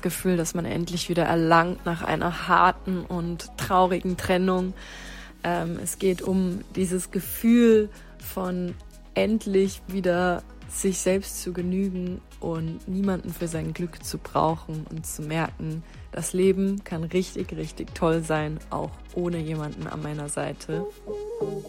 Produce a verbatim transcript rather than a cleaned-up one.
Gefühl, das man endlich wieder erlangt nach einer harten und traurigen Trennung. Ähm, es geht um dieses Gefühl von endlich wieder sich selbst zu genügen und niemanden für sein Glück zu brauchen und zu merken, das Leben kann richtig, richtig toll sein, auch ohne jemanden an meiner Seite.